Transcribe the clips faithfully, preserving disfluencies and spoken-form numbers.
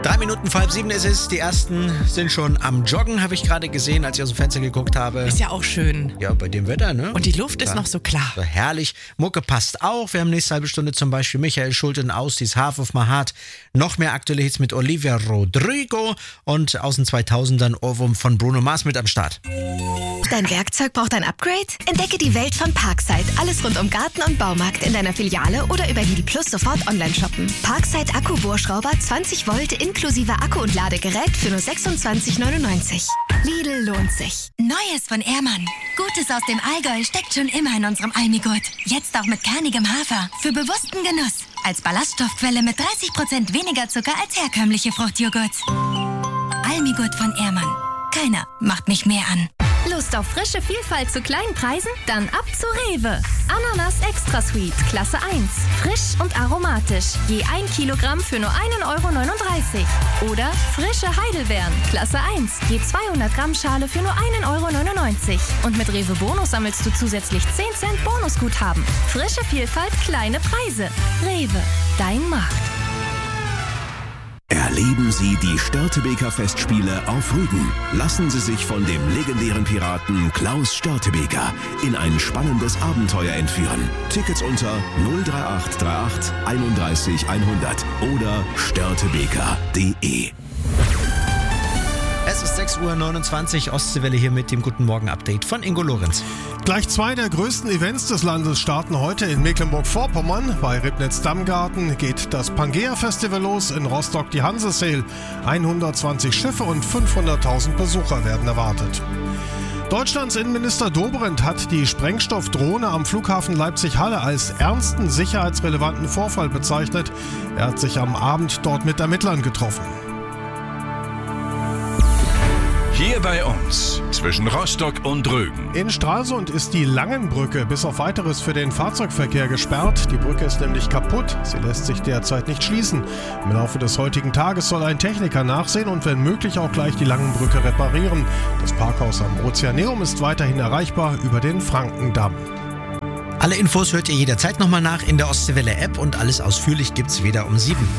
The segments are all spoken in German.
Drei Minuten vor halb sieben ist es. Die ersten sind schon am Joggen, habe ich gerade gesehen, als ich aus dem Fenster geguckt habe. Ist ja auch schön. Ja, bei dem Wetter, ne? Und die Luft ist ja. noch so klar. So herrlich. Mucke passt auch. Wir haben nächste halbe Stunde zum Beispiel Michael Schulte und Austis Half of My Heart. Noch mehr aktuelle Hits mit Olivia Rodrigo und aus den zweitausendern Ohrwurm von Bruno Mars mit am Start. Dein Werkzeug braucht ein Upgrade? Entdecke die Welt von Parkside. Alles rund um Garten und Baumarkt in deiner Filiale oder über Lidl Plus sofort online shoppen. Parkside Akku-Bohrschrauber zwanzig Volt inklusive Akku und Ladegerät für nur sechsundzwanzig neunundneunzig. Lidl lohnt sich. Neues von Ehrmann. Gutes aus dem Allgäu steckt schon immer in unserem Almigurt. Jetzt auch mit kernigem Hafer. Für bewussten Genuss. Als Ballaststoffquelle mit dreißig Prozent weniger Zucker als herkömmliche Fruchtjoghurts. Almigurt von Ehrmann. Keiner macht mich mehr an. Lust auf frische Vielfalt zu kleinen Preisen? Dann ab zu Rewe. Ananas Extra Sweet, Klasse eins. Frisch und aromatisch. Je ein Kilogramm für nur einen Euro neununddreißig. Oder frische Heidelbeeren, Klasse eins. Je zweihundert Gramm Schale für nur einen Euro neunundneunzig. Und mit Rewe Bonus sammelst du zusätzlich zehn Cent Bonusguthaben. Frische Vielfalt, kleine Preise. Rewe, dein Markt. Erleben Sie die Störtebeker Festspiele auf Rügen. Lassen Sie sich von dem legendären Piraten Klaus Störtebeker in ein spannendes Abenteuer entführen. Tickets unter null drei acht drei acht einunddreißig hundert oder störtebeker punkt de. Es ist sechs Uhr neunundzwanzig, Ostseewelle hier mit dem Guten Morgen-Update von Ingo Lorenz. Gleich zwei der größten Events des Landes starten heute in Mecklenburg-Vorpommern. Bei Ribnitz-Dammgarten geht das Pangea-Festival los, in Rostock die Hanse-Sail. hundertzwanzig Schiffe und fünfhunderttausend Besucher werden erwartet. Deutschlands Innenminister Dobrindt hat die Sprengstoffdrohne am Flughafen Leipzig-Halle als ernsten sicherheitsrelevanten Vorfall bezeichnet. Er hat sich am Abend dort mit Ermittlern getroffen. Hier bei uns, zwischen Rostock und Rügen. In Stralsund ist die Langenbrücke bis auf Weiteres für den Fahrzeugverkehr gesperrt. Die Brücke ist nämlich kaputt. Sie lässt sich derzeit nicht schließen. Im Laufe des heutigen Tages soll ein Techniker nachsehen und wenn möglich auch gleich die Langenbrücke reparieren. Das Parkhaus am Ozeaneum ist weiterhin erreichbar über den Frankendamm. Alle Infos hört ihr jederzeit nochmal nach in der Ostseewelle-App und alles ausführlich gibt's wieder um sieben.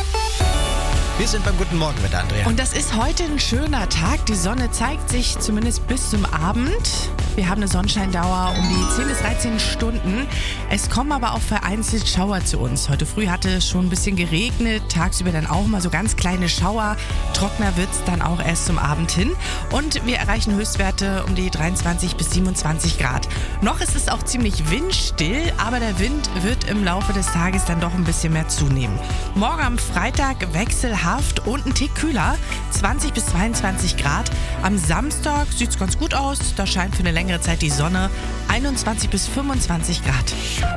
Wir sind beim Guten Morgenwetter, Andrea. Und das ist heute ein schöner Tag. Die Sonne zeigt sich zumindest bis zum Abend. Wir haben eine Sonnenscheindauer um die zehn bis dreizehn Stunden. Es kommen aber auch vereinzelt Schauer zu uns. Heute früh hatte es schon ein bisschen geregnet, tagsüber dann auch mal so ganz kleine Schauer. Trockener wird es dann auch erst zum Abend hin. Und wir erreichen Höchstwerte um die dreiundzwanzig bis siebenundzwanzig Grad. Noch ist es auch ziemlich windstill, aber der Wind wird im Laufe des Tages dann doch ein bisschen mehr zunehmen. Morgen am Freitag wechselhaft und ein Tick kühler, zwanzig bis zweiundzwanzig Grad. Am Samstag sieht es ganz gut aus, da scheint für eine längere Zeit die Sonne, einundzwanzig bis fünfundzwanzig Grad.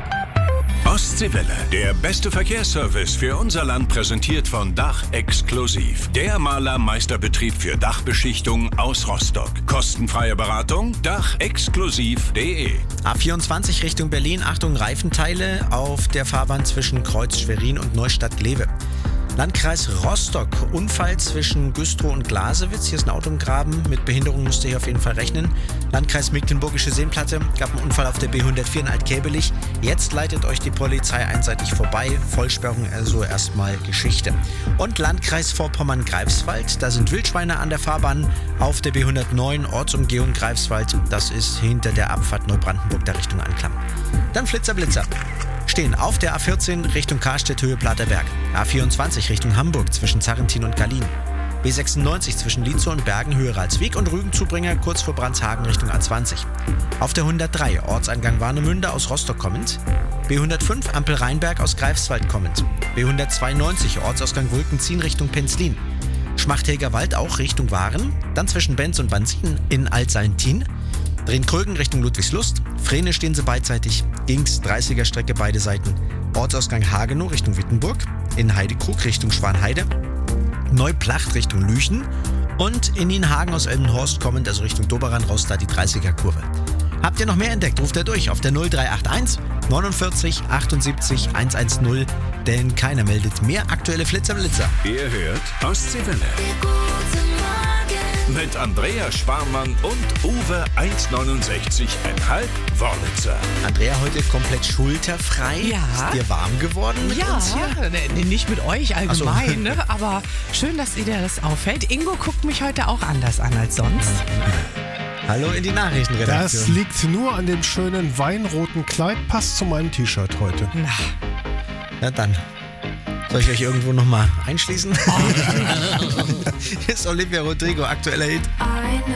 Ostseewelle, der beste Verkehrsservice für unser Land, präsentiert von Dach Exklusiv. Der Malermeisterbetrieb für Dachbeschichtung aus Rostock. Kostenfreie Beratung, dach exklusiv punkt de. A vierundzwanzig Richtung Berlin, Achtung Reifenteile auf der Fahrbahn zwischen Kreuz Schwerin und Neustadt-Glewe. Landkreis Rostock, Unfall zwischen Güstrow und Glasewitz. Hier ist ein Auto im Graben. Mit Behinderung müsst ihr hier auf jeden Fall rechnen. Landkreis Mecklenburgische Seenplatte, gab einen Unfall auf der B hundertvier in Altkäbelich. Jetzt leitet euch die Polizei einseitig vorbei. Vollsperrung, also erstmal Geschichte. Und Landkreis Vorpommern-Greifswald, da sind Wildschweine an der Fahrbahn auf der B hundertneun, Ortsumgehung Greifswald. Das ist hinter der Abfahrt Neubrandenburg der Richtung Anklam. Dann Flitzer, Blitzer. Stehen auf der A vierzehn Richtung Karstedt, Höhe Platerberg. A vierundzwanzig Richtung Hamburg zwischen Zarrentin und Gallien. B sechsundneunzig zwischen Lietzow und Bergen, Höhe Ralswiek und Rügenzubringer kurz vor Brandshagen Richtung A zwanzig. Auf der hundertdrei Ortseingang Warnemünde aus Rostock kommend. B hundertfünf Ampel Rheinberg aus Greifswald kommend. B hundertzweiundneunzig Ortsausgang Wulkenziehen Richtung Penzlin. Schmachthäger Wald auch Richtung Waren. Dann zwischen Benz und Banzin in Altsaintin. Drehen-Krögen Richtung Ludwigslust. Frene stehen sie beidseitig. Gings dreißiger Strecke beide Seiten. Ortsausgang Hagenow Richtung Wittenburg. In Heidekrug Richtung Schwanheide. Neuplacht Richtung Lüchen. Und in Nienhagen aus Elbenhorst kommend, also Richtung Doberan raus, da die dreißiger Kurve. Habt ihr noch mehr entdeckt? Ruft ihr durch auf der null drei acht eins neunundvierzig achtundsiebzig hundertzehn, denn keiner meldet mehr aktuelle Flitzerblitzer. Ihr hört Ostseewelle. Guten Morgen. mit Andrea Schwarmann und Uwe eins neunundsechzig Komma fünf Wörlitzer. Andrea, heute komplett schulterfrei. Ja. Ist dir warm geworden mit Ja, uns hier? nee, nicht mit euch allgemein, so. ne? Aber schön, dass ihr dir das auffällt. Ingo guckt mich heute auch anders an als sonst. Hallo in die Nachrichtenredaktion. Das liegt nur an dem schönen weinroten Kleid, passt zu meinem T-Shirt heute. Na, Na dann. Soll ich euch irgendwo nochmal einschließen? Hier ist Olivia Rodrigo, aktueller Hit. Eine